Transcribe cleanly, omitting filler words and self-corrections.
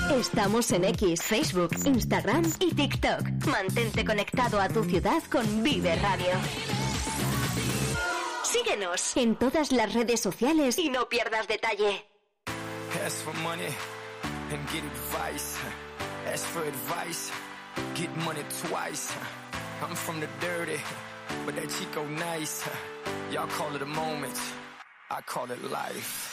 Estamos en X, Facebook, Instagram y TikTok. Mantente conectado a tu ciudad con Vive Radio. Síguenos en todas las redes sociales y no pierdas detalle. Ask for money and get advice. Ask for advice, get money twice. I'm from the dirty, but that Chico nice. Y'all call it a moment, I call it life.